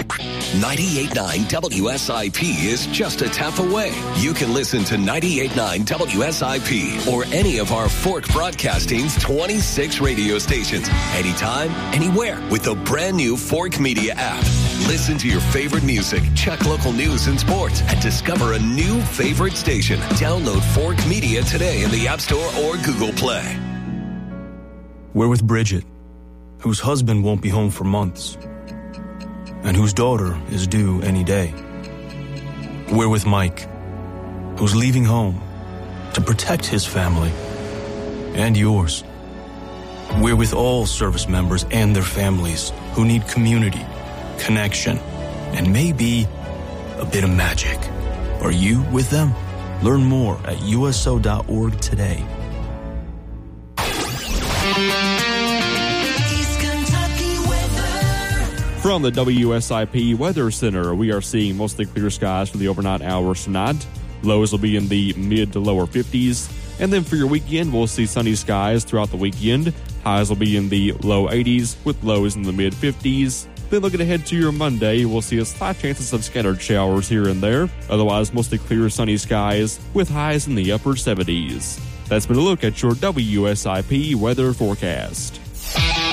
98.9 WSIP is just a tap away. You can listen to 98.9 WSIP or any of our Fork Broadcasting's 26 radio stations anytime, anywhere with the brand new Fork Media app. Listen to your favorite music, check local news and sports, and discover a new favorite station. Download Fork Media today in the App Store or Google Play. We're with Bridget, whose husband won't be home for months, and whose daughter is due any day. We're with Mike, who's leaving home to protect his family and yours. We're with all service members and their families who need community, connection, and maybe a bit of magic. Are you with them? Learn more at USO.org today. From the WSIP Weather Center, we are seeing mostly clear skies for the overnight hours tonight. Lows will be in the mid to lower 50s. And then for your weekend, we'll see sunny skies throughout the weekend. Highs will be in the low 80s with lows in the mid 50s. Then looking ahead to your Monday, we'll see a slight chances of scattered showers here and there. Otherwise, mostly clear sunny skies with highs in the upper 70s. That's been a look at your WSIP weather forecast.